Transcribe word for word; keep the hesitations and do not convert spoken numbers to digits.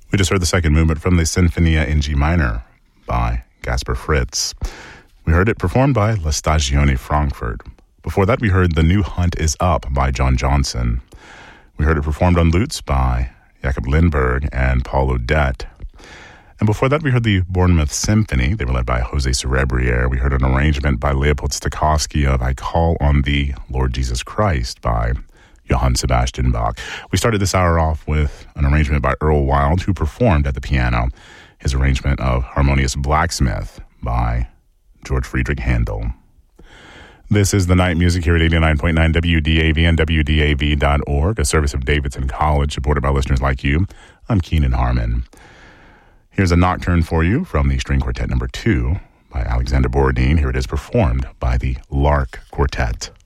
We just heard the second movement from the Sinfonia in G minor by Gaspar Fritz. We heard it performed by La Stagione Frankfurt. Before that, we heard The New Hunt is Up by John Johnson. We heard it performed on lutes by Jakob Lindberg and Paul Odette. And before that, we heard the Bournemouth Symphony. They were led by Jose Cerebriere. We heard an arrangement by Leopold Stokowski of I Call on Thee, Lord Jesus Christ by Johann Sebastian Bach. We started this hour off with an arrangement by Earl Wild, who performed at the piano his arrangement of Harmonious Blacksmith by George Friedrich Handel. This is the night music here at eighty-nine point nine W D A V and W D A V dot org, a service of Davidson College, supported by listeners like you. I'm Keenan Harmon. Here's a nocturne for you from the String Quartet number two by Alexander Borodin. Here it is performed by the Lark Quartet.